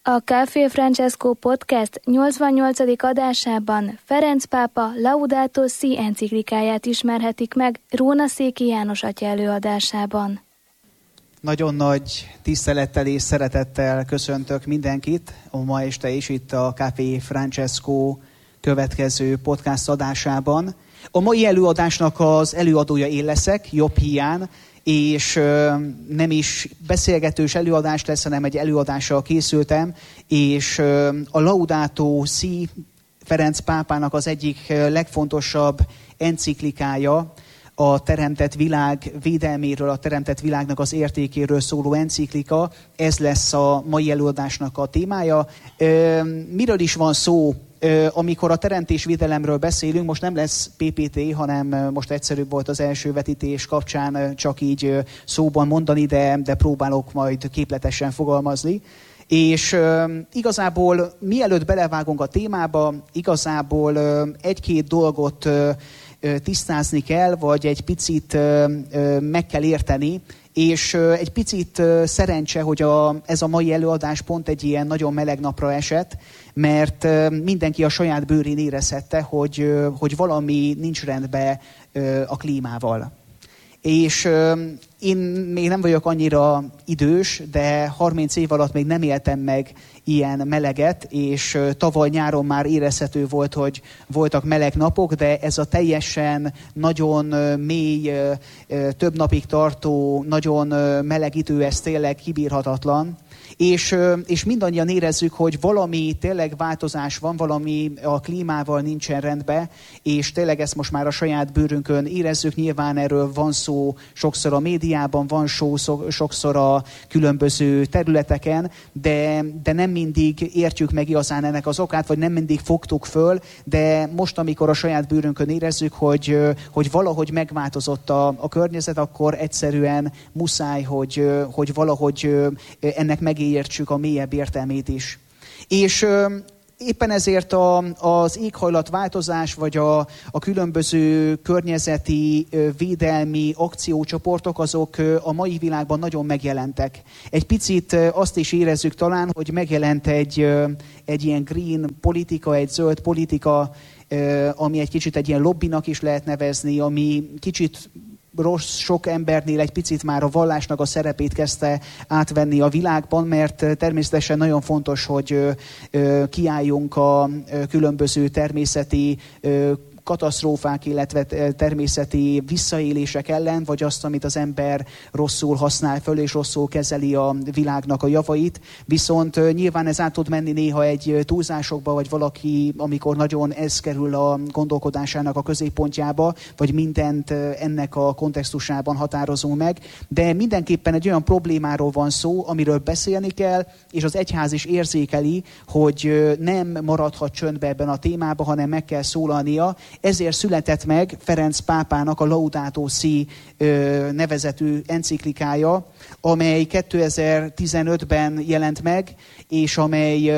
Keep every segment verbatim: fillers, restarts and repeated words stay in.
A Café Francesco Podcast nyolcvannyolcadik adásában Ferenc pápa Laudato Si enciklikáját ismerhetik meg Rónaszéki János atya előadásában. Nagyon nagy tisztelettel és szeretettel köszöntök mindenkit a ma este is itt a Café Francesco következő podcast adásában. A mai előadásnak az előadója én leszek, jobb hiány, és nem is beszélgetős előadás lesz, hanem egy előadással készültem, és a Laudato Si Ferenc pápának az egyik legfontosabb enciklikája, a teremtett világ védelméről, a teremtett világnak az értékéről szóló enciklika. Ez lesz a mai előadásnak a témája. Miről is van szó? Amikor a teremtésvédelemről beszélünk, most nem lesz pé pé té, hanem most egyszerűbb volt az első vetítés kapcsán csak így szóban mondani, de, de próbálok majd képletesen fogalmazni. És uh, igazából mielőtt belevágunk a témába, igazából uh, egy-két dolgot uh, tisztázni kell, vagy egy picit uh, uh, meg kell érteni, és uh, egy picit uh, szerencse, hogy a, ez a mai előadás pont egy ilyen nagyon meleg napra esett, mert uh, mindenki a saját bőrén érezhette, hogy, uh, hogy valami nincs rendben uh, a klímával. És uh, én még nem vagyok annyira idős, de harminc év alatt még nem éltem meg ilyen meleget, és uh, tavaly nyáron már érezhető volt, hogy voltak meleg napok, de ez a teljesen nagyon uh, mély, uh, uh, több napig tartó, nagyon uh, meleg idő, ez tényleg kibírhatatlan. És, és mindannyian érezzük, hogy valami tényleg változás van, valami a klímával nincsen rendben, és tényleg ezt most már a saját bőrünkön érezzük. Nyilván erről van szó sokszor a médiában, van szó sokszor a különböző területeken, de, de nem mindig értjük meg igazán ennek az okát, vagy nem mindig fogtuk föl, de most, amikor a saját bőrünkön érezzük, hogy, hogy valahogy megváltozott a, a környezet, akkor egyszerűen muszáj, hogy, hogy valahogy ennek meg értsük a mélyebb értelmét is. És ö, éppen ezért a, az éghajlatváltozás, vagy a, a különböző környezeti ö, védelmi akciócsoportok, azok ö, a mai világban nagyon megjelentek. Egy picit ö, azt is érezzük talán, hogy megjelent egy, ö, egy ilyen green politika, egy zöld politika, ö, ami egy kicsit egy ilyen lobbinak is lehet nevezni, ami kicsit rossz, sok embernél egy picit már a vallásnak a szerepét kezdte átvenni a világban, mert természetesen nagyon fontos, hogy kiálljunk a különböző természeti katasztrófák, illetve természeti visszaélések ellen, vagy azt, amit az ember rosszul használ föl, és rosszul kezeli a világnak a javait. Viszont nyilván ez át tud menni néha egy túlzásokba, vagy valaki, amikor nagyon ez kerül a gondolkodásának a középpontjába, vagy mindent ennek a kontextusában határozunk meg. De mindenképpen egy olyan problémáról van szó, amiről beszélni kell, és az egyház is érzékeli, hogy nem maradhat csöndbe ebben a témában, hanem meg kell szólalnia. Ezért született meg Ferenc pápának a Laudato Si nevezetű enciklikája, amely kétezer-tizenötben jelent meg, és amely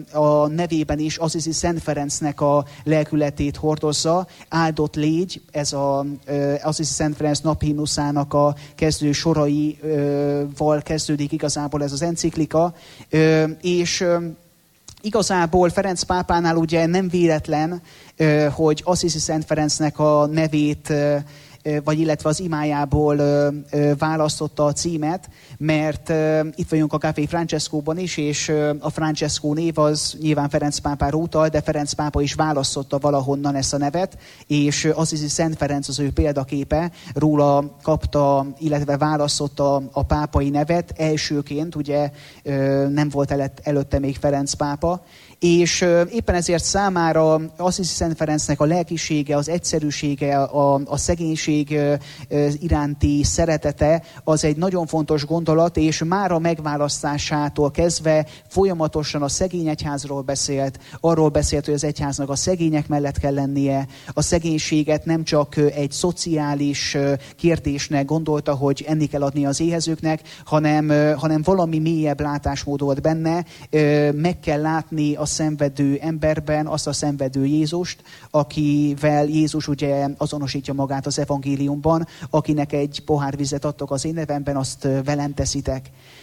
a nevében is Assisi Szent Ferencnek a lelkületét hordozza. Áldott légy, ez az Assisi Szent Ferenc naphimnuszának a kezdő soraival kezdődik igazából ez az enciklika, és igazából Ferenc pápánál ugye nem véletlen, hogy Assisi Szent Ferencnek a nevét, vagy illetve az imájából választotta a címet, mert itt vagyunk a Café Francescóban is, és a Francesco név az nyilván Ferenc pápára utal, de Ferenc pápa is választotta valahonnan ezt a nevet, és Assisi Szent Ferenc az ő példaképe, róla kapta, illetve választotta a pápai nevet, elsőként, ugye nem volt előtte még Ferenc pápa, és éppen ezért számára Assisi Szent Ferencnek a lelkisége, az egyszerűsége, a, a szegénység iránti szeretete az egy nagyon fontos gondolat, és már a megválasztásától kezdve folyamatosan a szegény egyházról beszélt, arról beszélt, hogy az egyháznak a szegények mellett kell lennie, a szegénységet nem csak egy szociális kérdésnek gondolta, hogy enni kell adni az éhezőknek, hanem, hanem valami mélyebb látásmód volt benne, meg kell látni a szenvedő emberben azt a szenvedő Jézust, akivel Jézus ugye azonosítja magát az evangéliumban, akinek egy pohár vizet adtok az én nevemben, azt velem teszitek.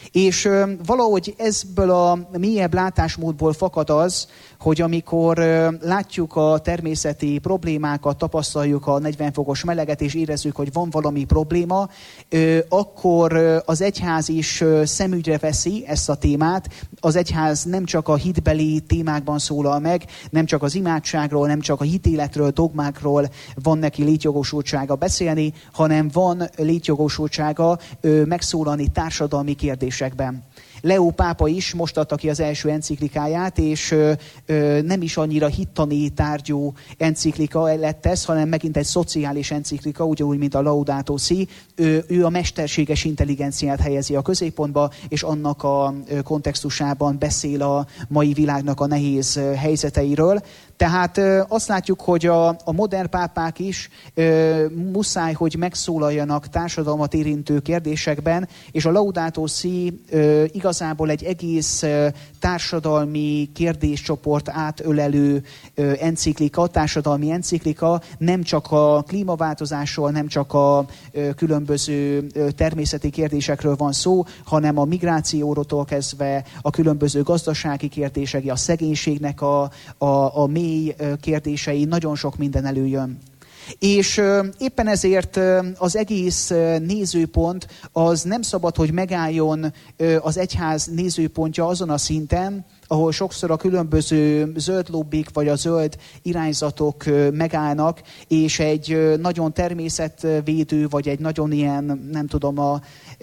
És ö, valahogy ebből a mélyebb látásmódból fakad az, hogy amikor ö, látjuk a természeti problémákat, tapasztaljuk a negyven fokos meleget, és érezzük, hogy van valami probléma, ö, akkor ö, az egyház is ö, szemügyre veszi ezt a témát. Az egyház nem csak a hitbeli témákban szólal meg, nem csak az imádságról, nem csak a hitéletről, dogmákról van neki létjogosultsága beszélni, hanem van létjogosultsága ö, megszólalni társadalmi kérdésekben. Leó pápa is most adta ki az első enciklikáját, és ö, ö, nem is annyira hittani tárgyú enciklika lett ez, hanem megint egy szociális enciklika, ugyanúgy, mint a Laudato Si. Ő, ő a mesterséges intelligenciát helyezi a középpontba, és annak a kontextusában beszél a mai világnak a nehéz helyzeteiről. Tehát ö, azt látjuk, hogy a, a modern pápák is ö, muszáj, hogy megszólaljanak társadalmat érintő kérdésekben, és a Laudato Si ö, igazából egy egész ö, társadalmi kérdéscsoport átölelő ö, enciklika, társadalmi enciklika, nem csak a klímaváltozásról, nem csak a ö, különböző ö, természeti kérdésekről van szó, hanem a migrációról kezdve a különböző gazdasági kérdések, a szegénységnek a, a, a mély kérdései, nagyon sok minden előjön. És éppen ezért az egész nézőpont az nem szabad, hogy megálljon az egyház nézőpontja azon a szinten, ahol sokszor a különböző zöld lobbik vagy a zöld irányzatok megállnak, és egy nagyon természetvédő, vagy egy nagyon ilyen, nem tudom, a,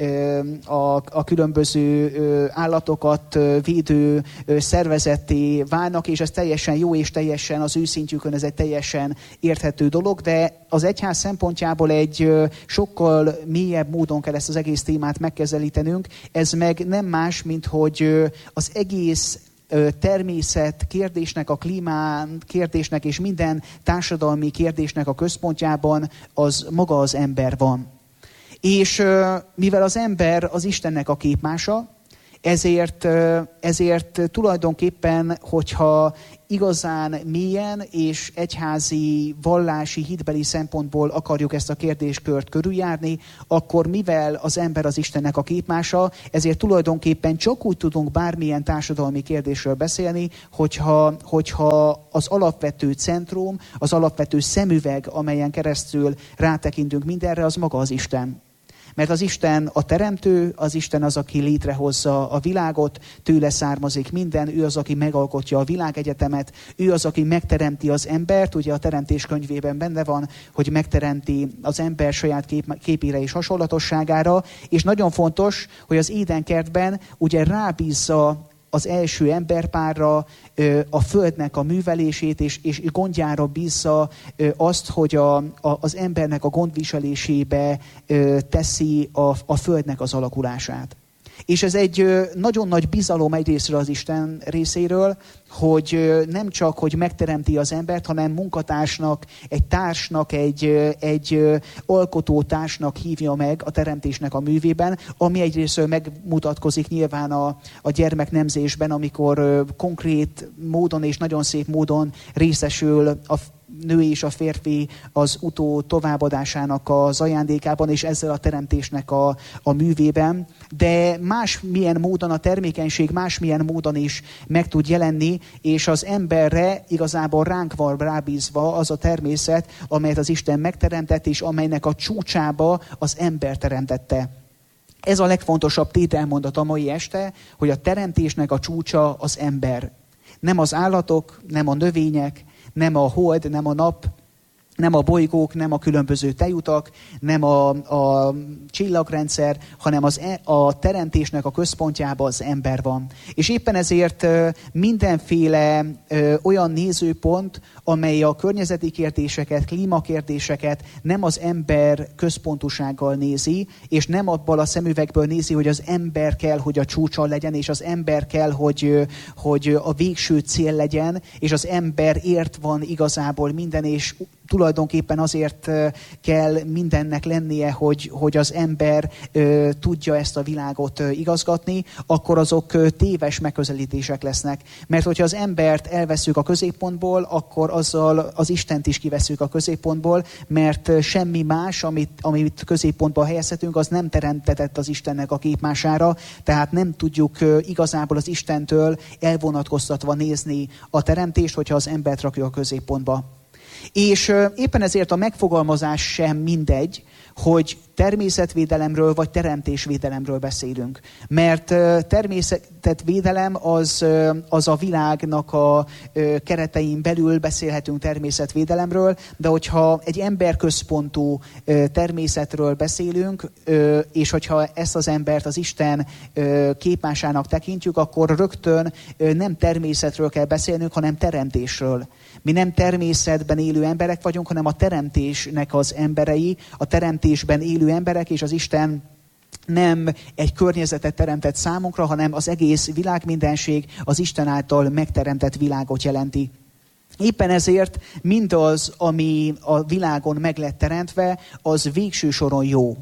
a, a különböző állatokat védő szervezetté válnak, és ez teljesen jó, és teljesen az ő szintjükön ez egy teljesen érthető dolog, de az egyház szempontjából egy sokkal mélyebb módon kell ezt az egész témát megkezelítenünk. Ez meg nem más, mint hogy az egész természet kérdésnek, a klímán kérdésnek és minden társadalmi kérdésnek a központjában az maga az ember van. És mivel az ember az Istennek a képmása, ezért, ezért tulajdonképpen, hogyha igazán mélyen és egyházi, vallási, hitbeli szempontból akarjuk ezt a kérdéskört körüljárni, akkor mivel az ember az Istennek a képmása, ezért tulajdonképpen csak úgy tudunk bármilyen társadalmi kérdésről beszélni, hogyha, hogyha az alapvető centrum, az alapvető szemüveg, amelyen keresztül rátekintünk mindenre, az maga az Isten. Mert az Isten a teremtő, az Isten az, aki létrehozza a világot, tőle származik minden, ő az, aki megalkotja a világegyetemet, ő az, aki megteremti az embert, ugye a teremtés könyvében benne van, hogy megteremti az ember saját kép, képére és hasonlatosságára, és nagyon fontos, hogy az Édenkertben ugye rábízza az első emberpárra a földnek a művelését, és, és gondjára bízza azt, hogy a, a, az embernek a gondviselésébe teszi a, a földnek az alakulását. És ez egy nagyon nagy bizalom egyrészről az Isten részéről, hogy nem csak, hogy megteremti az embert, hanem munkatársnak, egy társnak, egy, egy alkotótársnak hívja meg a teremtésnek a művében, ami egyrészről megmutatkozik nyilván a, a gyermeknemzésben, amikor konkrét módon és nagyon szép módon részesül a nő és a férfi az utó továbbadásának az ajándékában, és ezzel a teremtésnek a, a művében. De másmilyen módon a termékenység másmilyen módon is meg tud jelenni, és az emberre igazából ránk van rábízva az a természet, amelyet az Isten megteremtett, és amelynek a csúcsába az ember teremtette. Ez a legfontosabb tételmondat a mai este, hogy a teremtésnek a csúcsa az ember. Nem az állatok, nem a növények, nem a hold, nem a nap, nem a bolygók, nem a különböző tejutak, nem a, a csillagrendszer, hanem az, a teremtésnek a központjában az ember van. És éppen ezért mindenféle olyan nézőpont, amely a környezeti kérdéseket, klímakérdéseket nem az ember központúsággal nézi, és nem abból a szemüvegből nézi, hogy az ember kell, hogy a csúcson legyen, és az ember kell, hogy, hogy a végső cél legyen, és az emberért van igazából minden, és tulajdonképpen azért kell mindennek lennie, hogy, hogy az ember ö, tudja ezt a világot ö, igazgatni, akkor azok ö, téves megközelítések lesznek. Mert hogyha az embert elveszünk a középpontból, akkor azzal az Istent is kiveszünk a középpontból, mert ö, semmi más, amit, amit középpontba helyezhetünk, az nem teremtetett az Istennek a képmására, tehát nem tudjuk ö, igazából az Istentől elvonatkoztatva nézni a teremtést, hogyha az embert rakjuk a középpontba. És éppen ezért a megfogalmazás sem mindegy, hogy természetvédelemről vagy teremtésvédelemről beszélünk. Mert természetvédelem az, az a világnak a keretein belül beszélhetünk természetvédelemről, de hogyha egy emberközpontú természetről beszélünk, és hogyha ezt az embert az Isten képmásának tekintjük, akkor rögtön nem természetről kell beszélnünk, hanem teremtésről. Mi nem természetben élő emberek vagyunk, hanem a teremtésnek az emberei, a teremtésben élő emberek, és az Isten nem egy környezetet teremtett számunkra, hanem az egész világmindenség az Isten által megteremtett világot jelenti. Éppen ezért mindaz, ami a világon meg lett teremtve, az végső soron jó.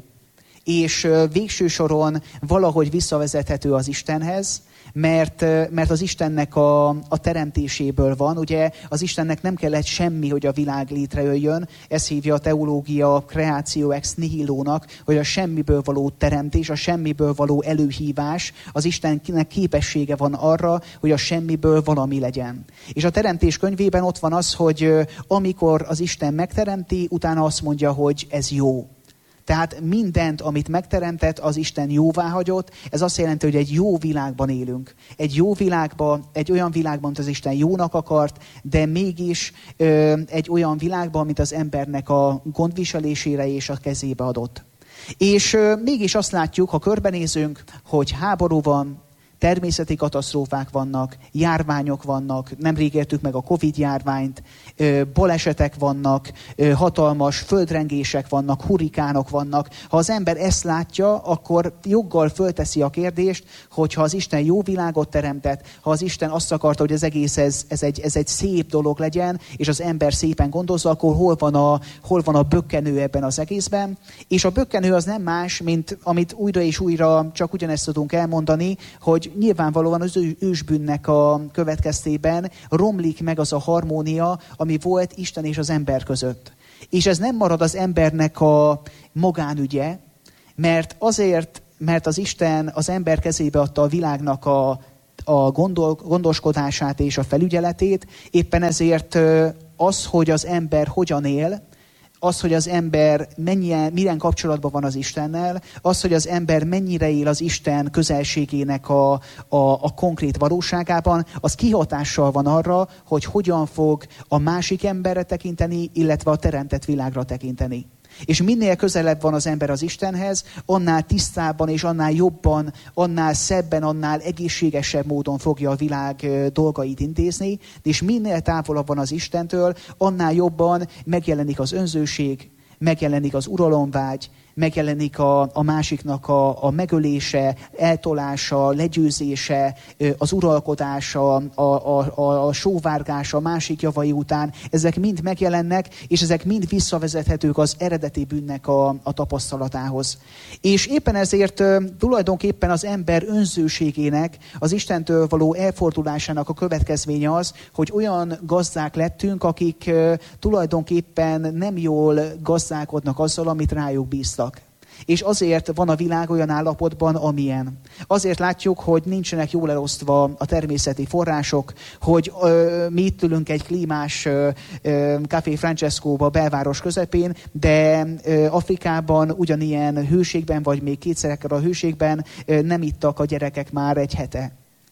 És végső soron valahogy visszavezethető az Istenhez, mert, mert az Istennek a, a teremtéséből van. Ugye az Istennek nem kellett semmi, hogy a világ létrejöjjön. Ez hívja a teológia creatio ex nihilónak, hogy a semmiből való teremtés, a semmiből való előhívás, az Istennek képessége van arra, hogy a semmiből valami legyen. És a teremtés könyvében ott van az, hogy amikor az Isten megteremti, utána azt mondja, hogy ez jó. Tehát mindent, amit megteremtett, az Isten jóváhagyott. Ez azt jelenti, hogy egy jó világban élünk. Egy jó világban, egy olyan világban, amit az Isten jónak akart, de mégis ö, egy olyan világban, amit az embernek a gondviselésére és a kezébe adott. És ö, mégis azt látjuk, ha körbenézünk, hogy háború van, természeti katasztrófák vannak, járványok vannak, nemrég értük meg a Covid járványt, balesetek vannak, hatalmas földrengések vannak, hurrikánok vannak. Ha az ember ezt látja, akkor joggal fölteszi a kérdést, hogy ha az Isten jó világot teremtett, ha az Isten azt akarta, hogy az egész ez, ez, egy, ez egy szép dolog legyen, és az ember szépen gondozza, akkor hol van, a, hol van a bökkenő ebben az egészben? És a bökkenő az nem más, mint amit újra és újra csak ugyanezt tudunk elmondani, hogy nyilvánvalóan az ősbűnnek a következtében romlik meg az a harmónia, ami volt Isten és az ember között. És ez nem marad az embernek a magánügye, mert azért, mert az Isten az ember kezébe adta a világnak a, a gondol, gondoskodását és a felügyeletét, éppen ezért az, hogy az ember hogyan él, az, hogy az ember mennyien, milyen kapcsolatban van az Istennel, az, hogy az ember mennyire él az Isten közelségének a, a, a konkrét valóságában, az kihatással van arra, hogy hogyan fog a másik emberre tekinteni, illetve a teremtett világra tekinteni. És minél közelebb van az ember az Istenhez, annál tisztábban és annál jobban, annál szebben, annál egészségesebb módon fogja a világ dolgait intézni, és minél távolabb van az Istentől, annál jobban megjelenik az önzőség, megjelenik az uralomvágy, megjelenik a, a másiknak a, a megölése, eltolása, legyőzése, az uralkodása, a, a, a, a sóvárgása, a másik javai után. Ezek mind megjelennek, és ezek mind visszavezethetők az eredeti bűnnek a, a tapasztalatához. És éppen ezért tulajdonképpen az ember önzőségének, az Istentől való elfordulásának a következménye az, hogy olyan gazdák lettünk, akik tulajdonképpen nem jól gazdálkodnak azzal, amit rájuk bíztak. És azért van a világ olyan állapotban, amilyen. Azért látjuk, hogy nincsenek jól elosztva a természeti források, hogy ö, mi itt ülünk egy klímás ö, ö, Café Francescóba belváros közepén, de ö, Afrikában ugyanilyen hőségben, vagy még kétszerekkel a hőségben ö, nem ittak a gyerekek már egy hete.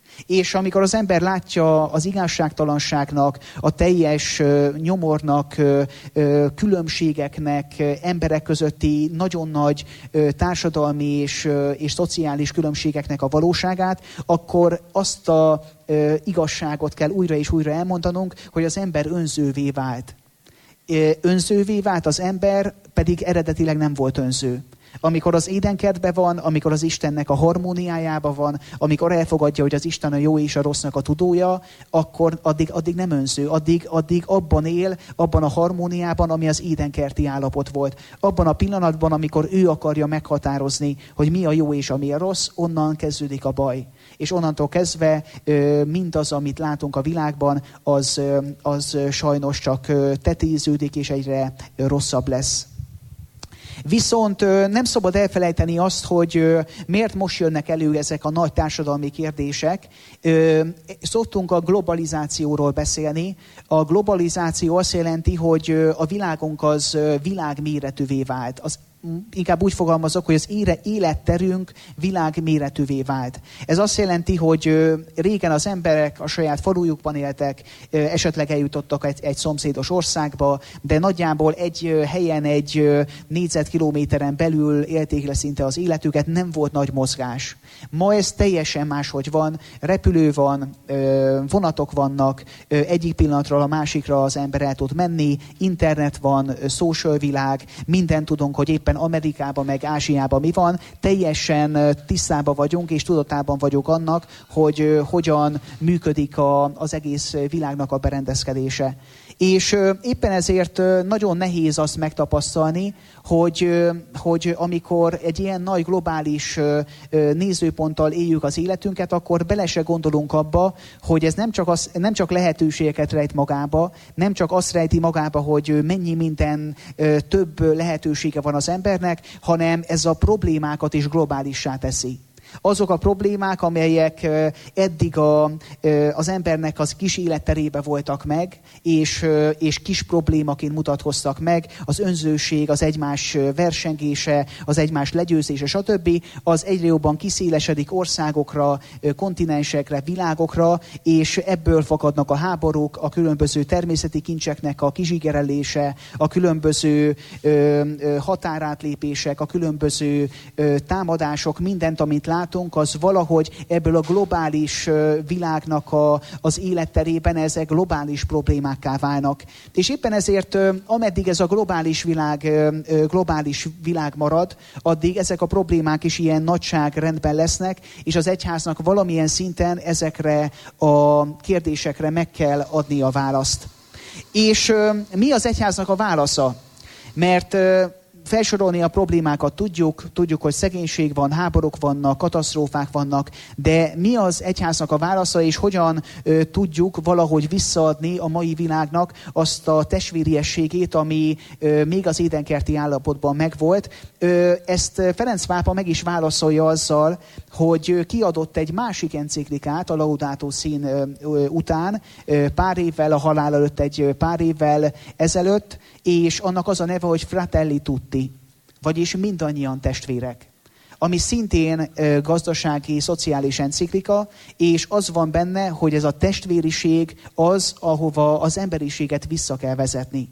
És amikor az ember látja az igazságtalanságnak, a teljes nyomornak, különbségeknek, emberek közötti nagyon nagy társadalmi és, és szociális különbségeknek a valóságát, akkor azt a igazságot kell újra és újra elmondanunk, hogy az ember önzővé vált. Önzővé vált az ember, pedig eredetileg nem volt önző. Amikor az édenkertben van, amikor az Istennek a harmóniájában van, amikor elfogadja, hogy az Isten a jó és a rossznak a tudója, akkor addig, addig nem önző, addig, addig abban él, abban a harmóniában, ami az édenkerti állapot volt. Abban a pillanatban, amikor ő akarja meghatározni, hogy mi a jó és ami a rossz, onnan kezdődik a baj. És onnantól kezdve mindaz, amit látunk a világban, az, az sajnos csak tetéződik, és egyre rosszabb lesz. Viszont nem szabad elfelejteni azt, hogy miért most jönnek elő ezek a nagy társadalmi kérdések. Szoktunk a globalizációról beszélni. A globalizáció azt jelenti, hogy a világunk az világméretűvé vált. Az inkább úgy fogalmazok, hogy az életterünk világméretűvé vált. Ez azt jelenti, hogy régen az emberek a saját falujukban éltek, esetleg eljutottak egy, egy szomszédos országba, de nagyjából egy helyen, egy négyzetkilométeren belül élték le szinte az életüket, nem volt nagy mozgás. Ma ez teljesen máshogy van, repülő van, vonatok vannak, egyik pillanatról a másikra az ember el tud menni, internet van, social világ, mindent tudunk, hogy éppen Amerikában, meg Ázsiában mi van, teljesen tisztában vagyunk, és tudatában vagyok annak, hogy hogyan működik a, az egész világnak a berendezkedése. És éppen ezért nagyon nehéz azt megtapasztalni, hogy, hogy amikor egy ilyen nagy globális nézőponttal éljük az életünket, akkor bele se gondolunk abba, hogy ez nem csak, az, nem csak lehetőségeket rejt magába, nem csak azt rejti magába, hogy mennyi minden több lehetősége van az embernek, hanem ez a problémákat is globálissá teszi. Azok a problémák, amelyek eddig a, az embernek az kis életterébe voltak meg, és, és kis problémaként mutatkoztak meg, az önzőség, az egymás versengése, az egymás legyőzése, stb. Az egyre jobban kiszélesedik országokra, kontinensekre, világokra, és ebből fakadnak a háborúk, a különböző természeti kincseknek a kizsigerelése, a különböző határátlépések, a különböző támadások, mindent, amit lát, az valahogy ebből a globális világnak a, az életterében ezek globális problémákká válnak. És éppen ezért, ameddig ez a globális világ, globális világ marad, addig ezek a problémák is ilyen nagyságrendben lesznek, és az egyháznak valamilyen szinten ezekre a kérdésekre meg kell adni a választ. És mi az egyháznak a válasza? Mert felsorolni a problémákat tudjuk, tudjuk, hogy szegénység van, háborúk vannak, katasztrófák vannak, de mi az egyháznak a válasza, és hogyan ö, tudjuk valahogy visszaadni a mai világnak azt a testvériességét, ami ö, még az édenkerti állapotban megvolt. Ö, ezt Ferenc pápa meg is válaszolja azzal, hogy kiadott egy másik enciklikát a Laudato Si után, pár évvel a halál előtt, egy pár évvel ezelőtt, és annak az a neve, hogy Fratelli Tutti, vagyis mindannyian testvérek, ami szintén gazdasági, szociális enciklika, és az van benne, hogy ez a testvériség az, ahova az emberiséget vissza kell vezetni.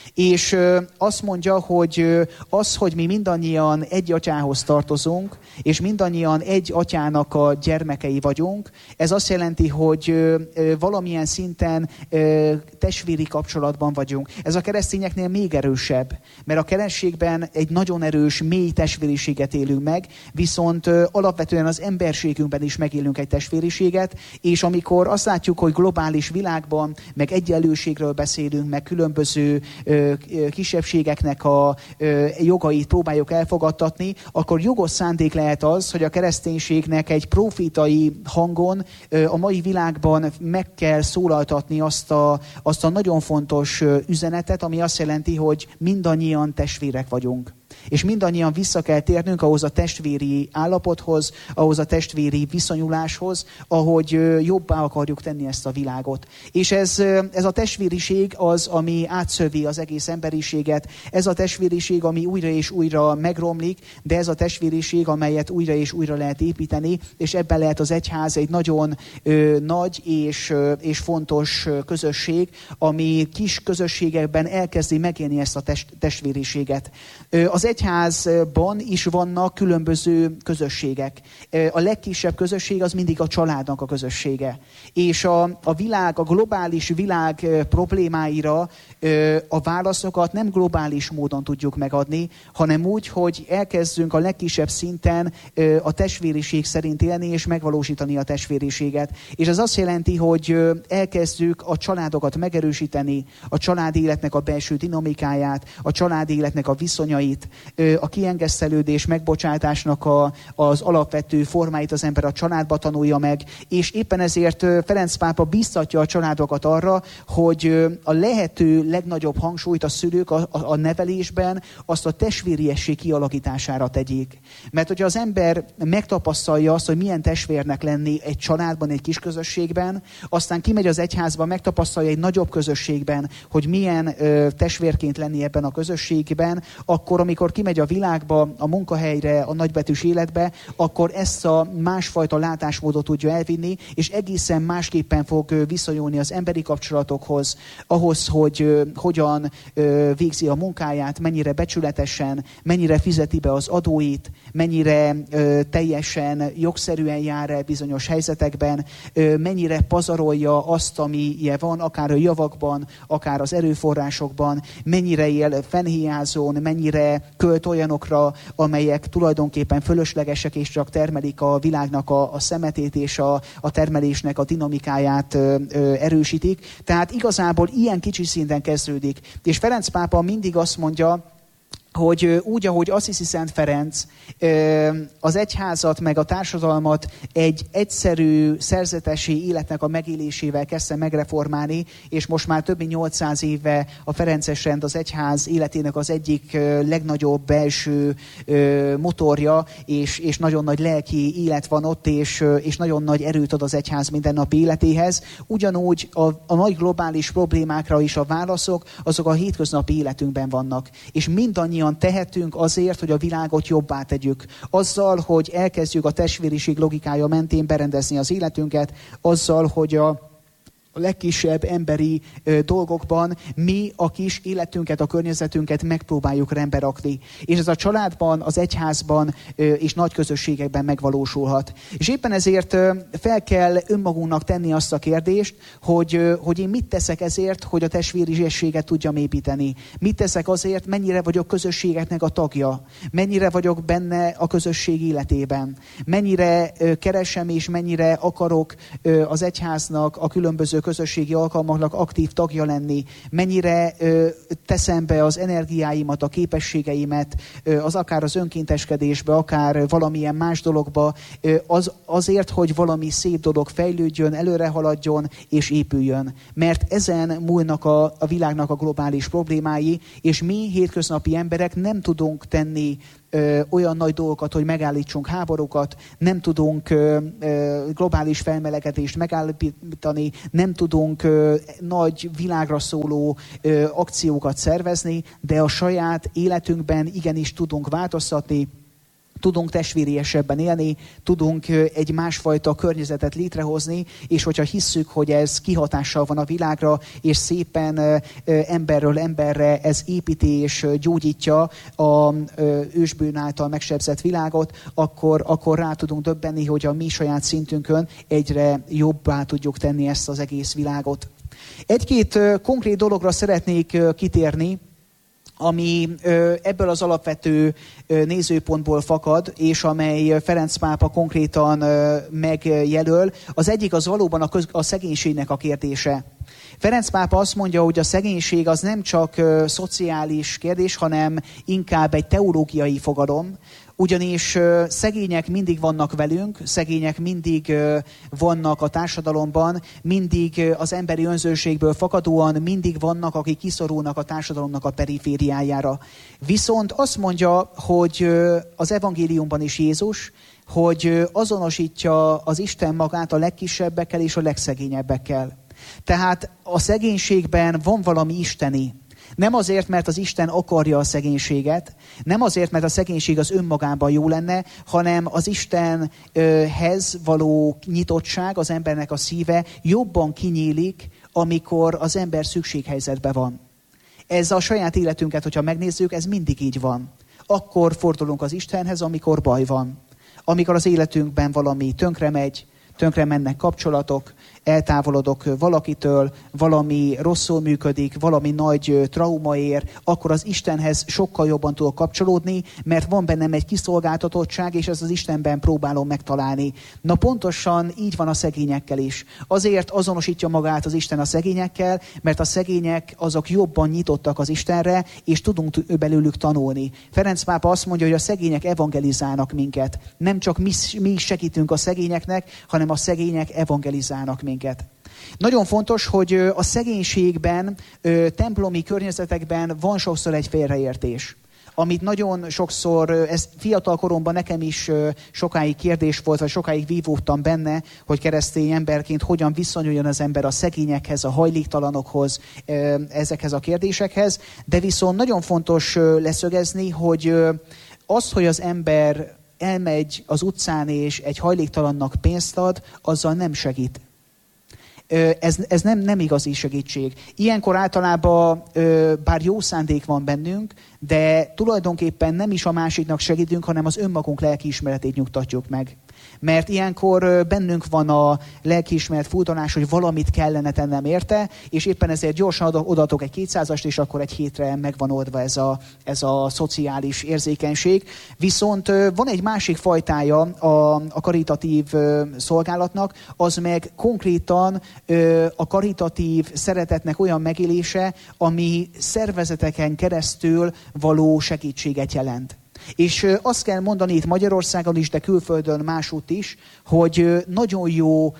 És azt mondja, hogy az, hogy mi mindannyian egy atyához tartozunk, és mindannyian egy atyának a gyermekei vagyunk, ez azt jelenti, hogy valamilyen szinten testvéri kapcsolatban vagyunk. Ez a keresztényeknél még erősebb, mert a keresztségben egy nagyon erős, mély testvériséget élünk meg, viszont alapvetően az emberségünkben is megélünk egy testvériséget, és amikor azt látjuk, hogy globális világban, meg egyenlőségről beszélünk, meg különböző kisebbségeknek a jogait próbáljuk elfogadtatni, akkor jogos szándék lehet az, hogy a kereszténységnek egy profétai hangon a mai világban meg kell szólaltatni azt a, azt a nagyon fontos üzenetet, ami azt jelenti, hogy mindannyian testvérek vagyunk. És mindannyian vissza kell térnünk ahhoz a testvéri állapothoz, ahhoz a testvéri viszonyuláshoz, ahogy jobbá akarjuk tenni ezt a világot. És ez, ez a testvériség az, ami átszövi az egész emberiséget. Ez a testvériség, ami újra és újra megromlik, de ez a testvériség, amelyet újra és újra lehet építeni, és ebben lehet az egyház egy nagyon ö, nagy és, ö, és fontos közösség, ami kis közösségekben elkezdi megélni ezt a test, testvériséget. Ö, az egyházban is vannak különböző közösségek. A legkisebb közösség az mindig a családnak a közössége. És a, a világ, a globális világ problémáira a válaszokat nem globális módon tudjuk megadni, hanem úgy, hogy elkezdünk a legkisebb szinten a testvériség szerint élni és megvalósítani a testvériséget. És ez azt jelenti, hogy elkezdjük a családokat megerősíteni, a család életnek a belső dinamikáját, a család életnek a viszonyait, a kiengesztelődés, megbocsátásnak a, az alapvető formáit az ember a családba tanulja meg, és éppen ezért Ferenc pápa bíztatja a családokat arra, hogy a lehető legnagyobb hangsúlyt a szülők a, a, a nevelésben azt a testvériesség kialakítására tegyék. Mert hogyha az ember megtapasztalja azt, hogy milyen testvérnek lenni egy családban, egy kis közösségben, aztán kimegy az egyházba, megtapasztalja egy nagyobb közösségben, hogy milyen ö, testvérként lenni ebben a közösségben, akkor amikor kimegy a világba, a munkahelyre, a nagybetűs életbe, akkor ezt a másfajta látásmódot tudja elvinni, és egészen másképpen fog viszonyulni az emberi kapcsolatokhoz, ahhoz, hogy ö, hogyan ö, végzi a munkáját, mennyire becsületesen, mennyire fizeti be az adóit, mennyire ö, teljesen jogszerűen jár el bizonyos helyzetekben, ö, mennyire pazarolja azt, amilyen van, akár a javakban, akár az erőforrásokban, mennyire él fennhiázón, mennyire költ olyanokra, amelyek tulajdonképpen fölöslegesek és csak termelik a világnak a, a szemetét és a, a termelésnek a dinamikáját ö, ö, erősítik. Tehát igazából ilyen kicsi szinten kezdődik. És Ferenc pápa mindig azt mondja, hogy úgy, ahogy Assisi Szent Ferenc az egyházat meg a társadalmat egy egyszerű szerzetesi életnek a megélésével kezdte megreformálni, és most már több mint nyolcszáz éve a ferences rend az egyház életének az egyik legnagyobb belső motorja, és, és nagyon nagy lelki élet van ott, és, és nagyon nagy erőt ad az egyház mindennapi életéhez. Ugyanúgy a, a nagy globális problémákra is a válaszok, azok a hétköznapi életünkben vannak. És mindannyian tehetünk azért, hogy a világot jobbá tegyük. Azzal, hogy elkezdjük a testvériség logikája mentén berendezni az életünket, azzal, hogy a a legkisebb emberi ö, dolgokban mi a kis életünket, a környezetünket megpróbáljuk rendbe rakni. És ez a családban, az egyházban ö, és nagy közösségekben megvalósulhat. És éppen ezért ö, fel kell önmagunknak tenni azt a kérdést, hogy, ö, hogy én mit teszek ezért, hogy a testvériséget tudjam építeni. Mit teszek azért, mennyire vagyok közösségeknek a tagja. Mennyire vagyok benne a közösség életében. Mennyire ö, keresem és mennyire akarok ö, az egyháznak a különböző közösségi alkalmaknak aktív tagja lenni, mennyire ö, teszem be az energiáimat, a képességeimet, ö, az akár az önkénteskedésbe, akár valamilyen más dologba, ö, az, azért, hogy valami szép dolog fejlődjön, előre haladjon és épüljön. Mert ezen múlnak a, a világnak a globális problémái, és mi hétköznapi emberek nem tudunk tenni Ö, olyan nagy dolgokat, hogy megállítsunk háborúkat, nem tudunk ö, ö, globális felmelegedést megállítani, nem tudunk ö, nagy világra szóló ö, akciókat szervezni, de a saját életünkben igenis tudunk változtatni, tudunk testvériesebben élni, tudunk egy másfajta környezetet létrehozni, és hogyha hisszük, hogy ez kihatással van a világra, és szépen emberről emberre ez építi és gyógyítja a ősbűn által megsebzett világot, akkor, akkor rá tudunk döbbenni, hogy a mi saját szintünkön egyre jobbá tudjuk tenni ezt az egész világot. Egy-két konkrét dologra szeretnék kitérni, ami ebből az alapvető nézőpontból fakad, és amely Ferenc pápa konkrétan megjelöl. Az egyik az valóban a, köz, a szegénységnek a kérdése. Ferenc pápa azt mondja, hogy a szegénység az nem csak szociális kérdés, hanem inkább egy teológiai fogalom, ugyanis szegények mindig vannak velünk, szegények mindig vannak a társadalomban, mindig az emberi önzőségből fakadóan mindig vannak, akik kiszorulnak a társadalomnak a perifériájára. Viszont azt mondja, hogy az evangéliumban is Jézus, hogy azonosítja az Isten magát a legkisebbekkel és a legszegényebbekkel. Tehát a szegénységben van valami isteni. Nem azért, mert az Isten akarja a szegénységet, nem azért, mert a szegénység az önmagában jó lenne, hanem az Istenhez való nyitottság, az embernek a szíve jobban kinyílik, amikor az ember szükséghelyzetben van. Ez a saját életünket, hogyha megnézzük, ez mindig így van. Akkor fordulunk az Istenhez, amikor baj van. Amikor az életünkben valami tönkre megy, tönkre mennek kapcsolatok, eltávolodok valakitől, valami rosszul működik, valami nagy trauma ér, akkor az Istenhez sokkal jobban tudok kapcsolódni, mert van bennem egy kiszolgáltatottság, és ezt az Istenben próbálom megtalálni. Na pontosan így van a szegényekkel is. Azért azonosítja magát az Isten a szegényekkel, mert a szegények azok jobban nyitottak az Istenre, és tudunk belőlük tanulni. Ferenc pápa azt mondja, hogy a szegények evangelizálnak minket. Nem csak mi, mi segítünk a szegényeknek, hanem a szegények evangelizálnak minket. Nagyon fontos, hogy a szegénységben, templomi környezetekben van sokszor egy félreértés, amit nagyon sokszor, ez fiatal koromban nekem is sokáig kérdés volt, vagy sokáig vívódtam benne, hogy keresztény emberként hogyan viszonyuljon az ember a szegényekhez, a hajléktalanokhoz, ezekhez a kérdésekhez, de viszont nagyon fontos leszögezni, hogy az, hogy az ember elmegy az utcán és egy hajléktalannak pénzt ad, azzal nem segít. Ez, ez nem, nem igazi segítség. Ilyenkor általában bár jó szándék van bennünk, de tulajdonképpen nem is a másiknak segítünk, hanem az önmagunk lelkiismeretét nyugtatjuk meg. Mert ilyenkor bennünk van a lelkiismeret furdalás, hogy valamit kellene tennem érte, és éppen ezért gyorsan odaadok egy kétszázast, és akkor egy hétre megvan oldva ez a, ez a szociális érzékenység. Viszont van egy másik fajtája a, a karitatív szolgálatnak, az meg konkrétan a karitatív szeretetnek olyan megélése, ami szervezeteken keresztül való segítséget jelent. És azt kell mondani itt Magyarországon is, de külföldön másútt is, hogy nagyon jó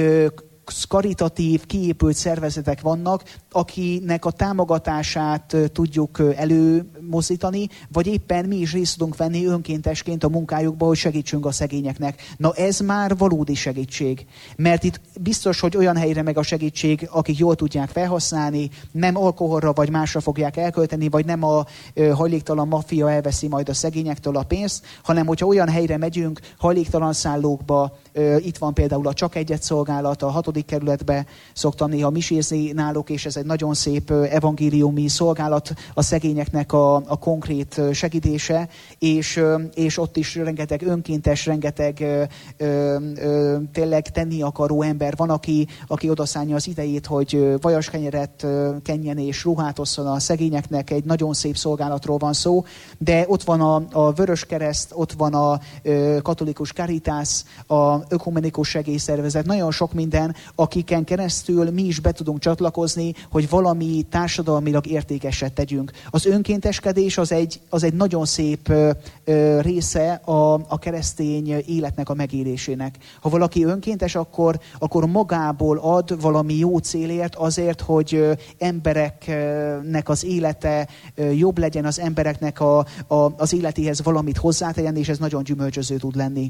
karitatív, kiépült szervezetek vannak, akinek a támogatását tudjuk előmozdítani, vagy éppen mi is részt tudunk venni önkéntesként a munkájukba, hogy segítsünk a szegényeknek. Na ez már valódi segítség. Mert itt biztos, hogy olyan helyre meg a segítség, akik jól tudják felhasználni, nem alkoholra vagy másra fogják elkölteni, vagy nem a hajléktalan maffia elveszi majd a szegényektől a pénzt, hanem hogyha olyan helyre megyünk, hajléktalan szállókba, itt van például a Csak Egyet szolgálat, a hatodik kerületbe szoktam néha misézni náluk, és ez egy nagyon szép evangéliumi szolgálat, a szegényeknek a, a konkrét segítése, és, és ott is rengeteg önkéntes, rengeteg ö, ö, tényleg tenni akaró ember van, aki, aki odaszánja az idejét, hogy vajaskenyeret kenjen és ruhát osszon a szegényeknek, egy nagyon szép szolgálatról van szó, de ott van a, a Vöröskereszt, ott van a ö, katolikus Caritas, a ökumenikus segélyszervezet, nagyon sok minden, akiken keresztül mi is be tudunk csatlakozni, hogy valami társadalmilag értékeset tegyünk. Az önkénteskedés az egy, az egy nagyon szép ö, ö, része a, a keresztény életnek a megélésének. Ha valaki önkéntes, akkor, akkor magából ad valami jó célért, azért, hogy ö, embereknek az élete ö, jobb legyen, az embereknek a, a, az életéhez valamit hozzátegyen, és ez nagyon gyümölcsöző tud lenni.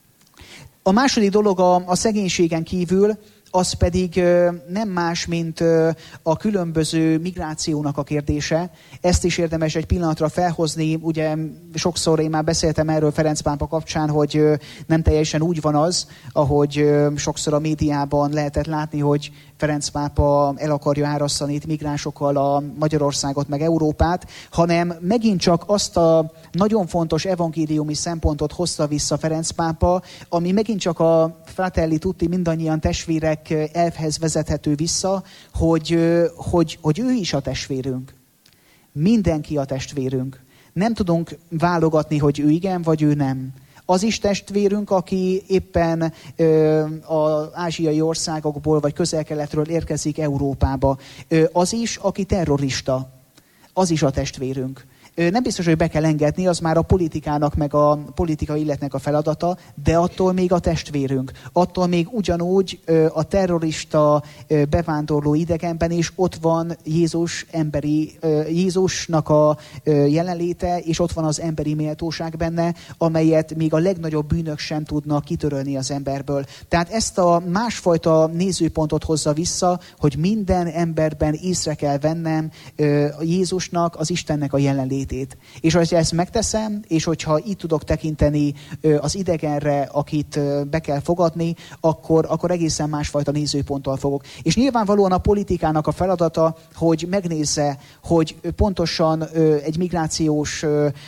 A második dolog a, a szegénységen kívül, az pedig ö, nem más, mint ö, a különböző migrációnak a kérdése. Ezt is érdemes egy pillanatra felhozni. Ugye sokszor én már beszéltem erről Ferenc pápa kapcsán, hogy ö, nem teljesen úgy van az, ahogy ö, sokszor a médiában lehetett látni, hogy Ferenc pápa el akarja árasztani itt migránsokkal a Magyarországot, meg Európát, hanem megint csak azt a nagyon fontos evangéliumi szempontot hozta vissza Ferenc pápa, ami megint csak a Fratelli Tutti, mindannyian testvérek elvhez vezethető vissza, hogy, hogy, hogy ő is a testvérünk. Mindenki a testvérünk. Nem tudunk válogatni, hogy ő igen, vagy ő nem. Az is testvérünk, aki éppen ö, az ázsiai országokból, vagy közel-keletről érkezik Európába. Ö, az is, aki terrorista. Az is a testvérünk. Nem biztos, hogy be kell engedni, az már a politikának, meg a politikai életnek a feladata, de attól még a testvérünk. Attól még ugyanúgy a terrorista bevándorló idegenben is ott van Jézus emberi, Jézusnak a jelenléte, és ott van az emberi méltóság benne, amelyet még a legnagyobb bűnök sem tudnak kitörölni az emberből. Tehát ezt a másfajta nézőpontot hozza vissza, hogy minden emberben észre kell vennem Jézusnak, az Istennek a jelenlétét. jelenlétét. És hogyha ezt megteszem, és hogyha itt tudok tekinteni az idegenre, akit be kell fogadni, akkor, akkor egészen másfajta nézőponttal fogok. És nyilvánvalóan a politikának a feladata, hogy megnézze, hogy pontosan egy migrációs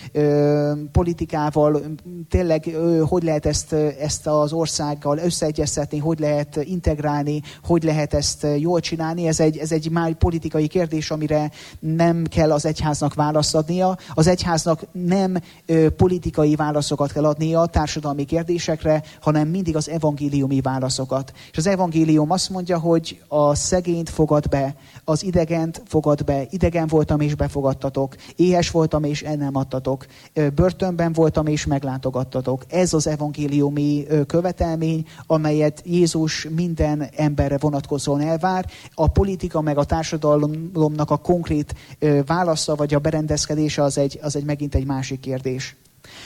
politikával tényleg hogy lehet ezt, ezt az országgal összeegyeztetni, hogy lehet integrálni, hogy lehet ezt jól csinálni. Ez egy, ez egy már politikai kérdés, amire nem kell az egyháznak választ adnia. Az egyháznak nem ö, politikai válaszokat kell adnia a társadalmi kérdésekre, hanem mindig az evangéliumi válaszokat. És az evangélium azt mondja, hogy a szegényt fogad be, az idegent fogad be, idegen voltam és befogadtatok, éhes voltam és el nem adtatok, börtönben voltam és meglátogattatok. Ez az evangéliumi követelmény, amelyet Jézus minden emberre vonatkozóan elvár. A politika meg a társadalomnak a konkrét válasza vagy a berendezkedése az egy, az egy megint egy másik kérdés.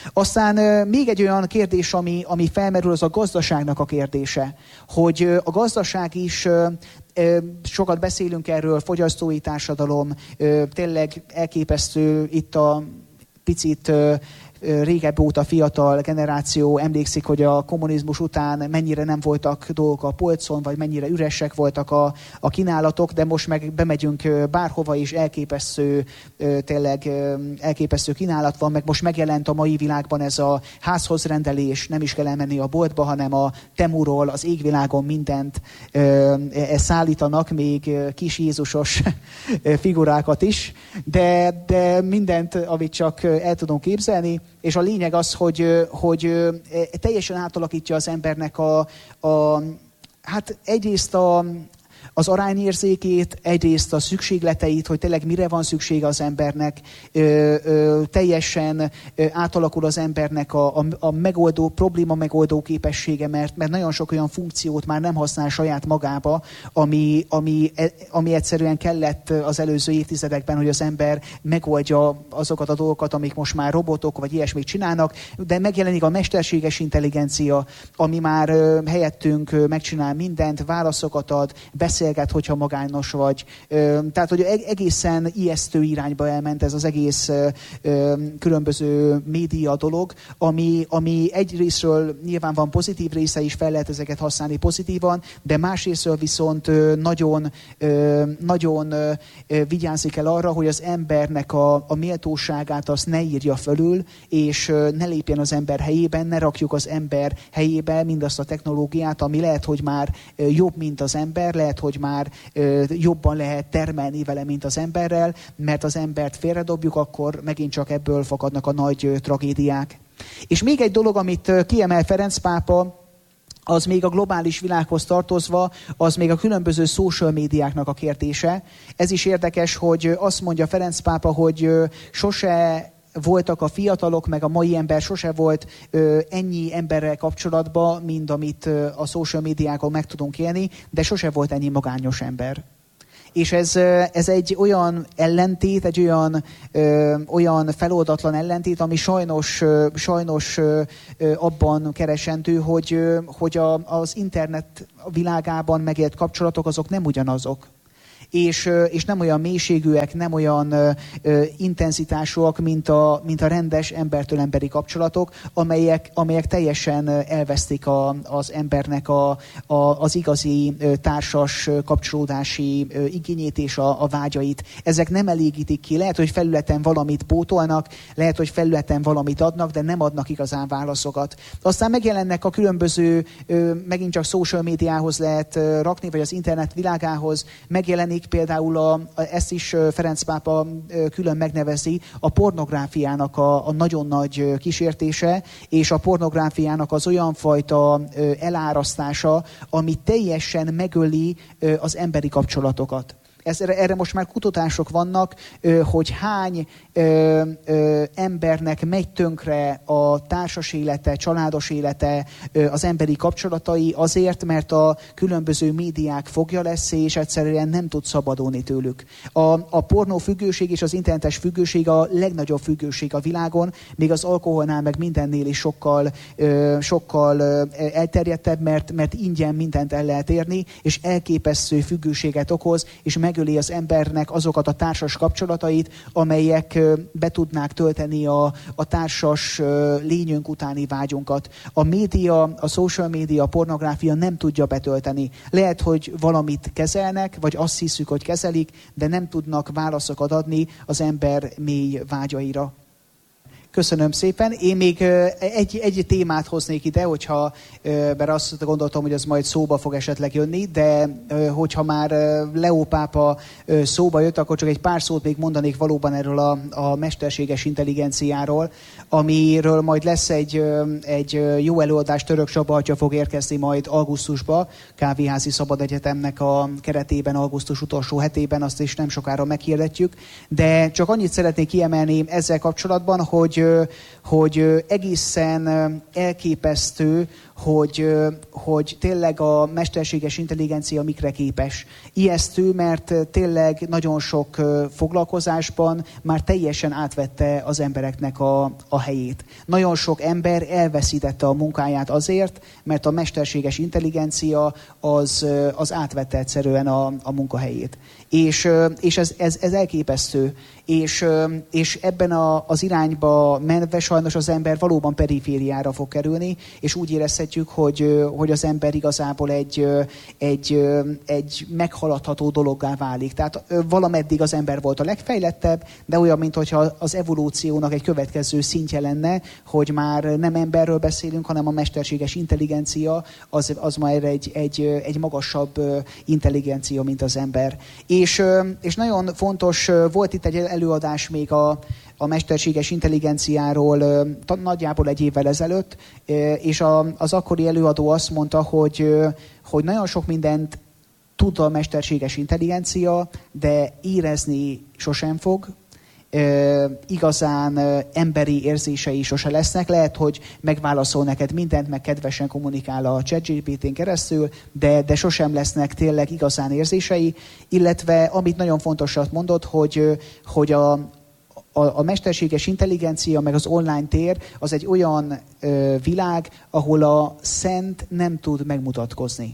Aztán még egy olyan kérdés, ami, ami felmerül, az a gazdaságnak a kérdése. Hogy a gazdaság is, sokat beszélünk erről, fogyasztói társadalom, tényleg elképesztő itt a picit régebb óta fiatal generáció emlékszik, hogy a kommunizmus után mennyire nem voltak dolgok a polcon, vagy mennyire üresek voltak a, a kínálatok, de most meg bemegyünk bárhova is, elképesztő, tényleg elképesztő kínálat van, meg most megjelent a mai világban ez a házhoz rendelés, nem is kell elmenni a boltba, hanem a Temuról, az égvilágon mindent ezt szállítanak, még kis Jézusos figurákat is, de, de mindent, amit csak el tudunk képzelni. És a lényeg az, hogy, hogy teljesen átalakítja az embernek a, a hát egyrészt a, az arányérzékét, egyrészt a szükségleteit, hogy tényleg mire van szüksége az embernek, ö, ö, teljesen ö, átalakul az embernek a, a, a megoldó, probléma megoldó képessége, mert, mert nagyon sok olyan funkciót már nem használ saját magába, ami, ami, ami egyszerűen kellett az előző évtizedekben, hogy az ember megoldja azokat a dolgokat, amik most már robotok vagy ilyesmit csinálnak, de megjelenik a mesterséges intelligencia, ami már ö, helyettünk ö, megcsinál mindent, válaszokat ad, beszél, hogyha magányos vagy. Tehát, hogy egészen ijesztő irányba elment ez az egész különböző média dolog, ami, ami egyrészről nyilván van pozitív része is, fel lehet ezeket használni pozitívan, de másrészről viszont nagyon, nagyon vigyázni kell arra, hogy az embernek a, a méltóságát azt ne írja fölül, és ne lépjen az ember helyében, ne rakjuk az ember helyébe mindazt a technológiát, ami lehet, hogy már jobb, mint az ember, lehet, hogy már ö, jobban lehet termelni vele, mint az emberrel, mert az embert félredobjuk, akkor megint csak ebből fakadnak a nagy ö, tragédiák. És még egy dolog, amit ö, kiemel Ferenc pápa, az még a globális világhoz tartozva, az még a különböző social médiáknak a kérdése. Ez is érdekes, hogy azt mondja Ferenc pápa, hogy ö, sose voltak a fiatalok, meg a mai ember sose volt ö, ennyi emberrel kapcsolatban, mint amit ö, a social médiákon meg tudunk élni, de sose volt ennyi magányos ember. És ez, ez egy olyan ellentét, egy olyan, ö, olyan feloldatlan ellentét, ami sajnos, ö, sajnos ö, abban keresendő, hogy, ö, hogy a, az internet világában megélt kapcsolatok azok nem ugyanazok. És, és nem olyan mélységűek, nem olyan ö, ö, intenzitásúak, mint a, mint a rendes embertől emberi kapcsolatok, amelyek, amelyek teljesen elvesztik a, az embernek a, a, az igazi ö, társas kapcsolódási ö, igényét és a, a vágyait. Ezek nem elégítik ki. Lehet, hogy felületen valamit pótolnak, lehet, hogy felületen valamit adnak, de nem adnak igazán válaszokat. Aztán megjelennek a különböző, ö, megint csak social médiához lehet ö, rakni, vagy az internet világához megjelenik például, a, a, ezt is Ferenc pápa külön megnevezi, a pornográfiának a, a nagyon nagy kísértése, és a pornográfiának az olyan fajta elárasztása, ami teljesen megöli az emberi kapcsolatokat. Ez, erre most már kutatások vannak, hogy hány ö, ö, embernek megy tönkre a társas élete, családos élete, ö, az emberi kapcsolatai azért, mert a különböző médiák fogja lesz, és egyszerűen nem tud szabadulni tőlük. A, a pornófüggőség és az internetes függőség a legnagyobb függőség a világon, még az alkoholnál meg mindennél is sokkal, ö, sokkal ö, elterjedtebb, mert, mert ingyen mindent el lehet érni, és elképesztő függőséget okoz, és meg megöli az embernek azokat a társas kapcsolatait, amelyek be tudnák tölteni a, a társas lényünk utáni vágyunkat. A média, a social média, a pornográfia nem tudja betölteni. Lehet, hogy valamit kezelnek, vagy azt hiszük, hogy kezelik, de nem tudnak válaszokat adni az ember mély vágyaira. Köszönöm szépen. Én még egy, egy témát hoznék ide, hogyha, mert azt gondoltam, hogy az majd szóba fog esetleg jönni, de hogyha már Leó pápa szóba jött, akkor csak egy pár szót még mondanék valóban erről a, a mesterséges intelligenciáról, amiről majd lesz egy, egy jó előadás, Török Csaba atya fog érkezni majd augusztusba, Kávéházi Szabad Egyetemnek a keretében, augusztus utolsó hetében, azt is nem sokára meghirdetjük, de csak annyit szeretnék kiemelni ezzel kapcsolatban, hogy hogy egészen elképesztő, hogy, hogy tényleg a mesterséges intelligencia mikre képes. Ijesztő, mert tényleg nagyon sok foglalkozásban már teljesen átvette az embereknek a, a helyét. Nagyon sok ember elveszítette a munkáját azért, mert a mesterséges intelligencia az, az átvette egyszerűen a, a munkahelyét. És, és ez, ez, ez elképesztő. És, és ebben a, az irányba menve sajnos az ember valóban perifériára fog kerülni, és úgy érezhetjük, hogy, hogy az ember igazából egy, egy, egy meghaladható dologgá válik. Tehát valameddig az ember volt a legfejlettebb, de olyan, mintha az evolúciónak egy következő szintje lenne, hogy már nem emberről beszélünk, hanem a mesterséges intelligencia az, az már egy, egy, egy magasabb intelligencia, mint az ember. És, és nagyon fontos, volt itt egy előadás még a, a mesterséges intelligenciáról nagyjából egy évvel ezelőtt, és a, az akkori előadó azt mondta, hogy, hogy nagyon sok mindent tud a mesterséges intelligencia, de érezni sosem fog. E, igazán emberi érzései sose lesznek. Lehet, hogy megválaszol neked mindent, meg kedvesen kommunikál a ChatGPT-n keresztül, de, de sosem lesznek tényleg igazán érzései, illetve amit nagyon fontosat mondott, hogy, hogy a, a, a mesterséges intelligencia, meg az online tér, az egy olyan ö, világ, ahol a szent nem tud megmutatkozni.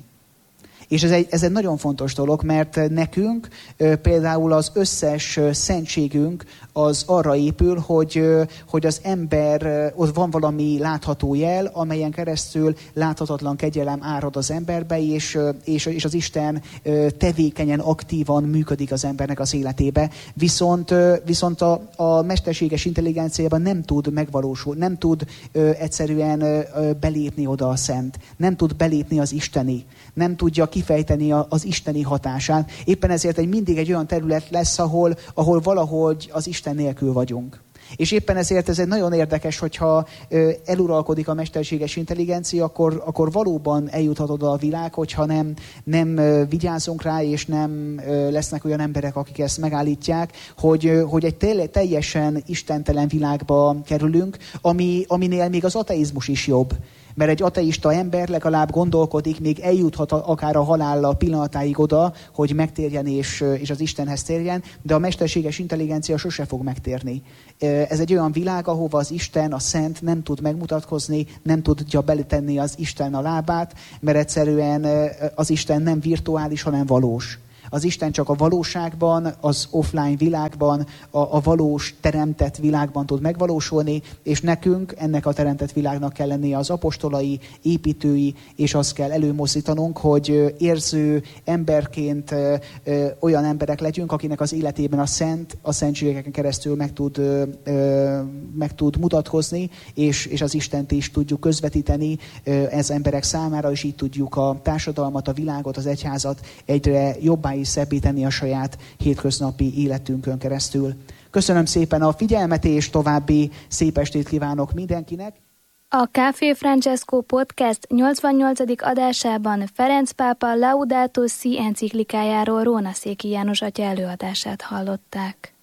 És ez egy, ez egy nagyon fontos dolog, mert nekünk például az összes szentségünk az arra épül, hogy, hogy az ember, ott van valami látható jel, amelyen keresztül láthatatlan kegyelem árad az emberbe, és, és, és az Isten tevékenyen, aktívan működik az embernek az életébe. Viszont, viszont a, a mesterséges intelligenciában nem tud megvalósulni, nem tud egyszerűen belépni oda a szent, nem tud belépni az isteni, nem tudja kifejteni az isteni hatását. Éppen ezért egy mindig egy olyan terület lesz, ahol, ahol valahogy az Isten nélkül vagyunk. És éppen ezért ez egy nagyon érdekes, hogyha eluralkodik a mesterséges intelligencia, akkor, akkor valóban eljuthat oda a világ, hogyha nem, nem vigyázunk rá, és nem lesznek olyan emberek, akik ezt megállítják, hogy, hogy egy teljesen istentelen világba kerülünk, ami, aminél még az ateizmus is jobb. Mert egy ateista ember legalább gondolkodik, még eljuthat akár a halállal pillanatáig oda, hogy megtérjen és, és az Istenhez térjen, de a mesterséges intelligencia sose fog megtérni. Ez egy olyan világ, ahova az Isten, a Szent nem tud megmutatkozni, nem tudja beletenni az Isten a lábát, mert egyszerűen az Isten nem virtuális, hanem valós. Az Isten csak a valóságban, az offline világban, a, a valós teremtett világban tud megvalósulni, és nekünk ennek a teremtett világnak kell lennie az apostolai, építői, és azt kell előmozdítanunk, hogy érző emberként ö, ö, olyan emberek legyünk, akinek az életében a szent, a szentségeken keresztül meg tud, ö, ö, meg tud mutatkozni, és, és az Istent is tudjuk közvetíteni ö, ez emberek számára, és így tudjuk a társadalmat, a világot, az egyházat egyre jobbá és szebbé tenni a saját hétköznapi életünkön keresztül. Köszönöm szépen a figyelmet, és további szép estét kívánok mindenkinek. A Café Francesco Podcast nyolcvannyolcadik adásában Ferenc pápa Laudato Si enciklikájáról Róna Székely János atya előadását hallották.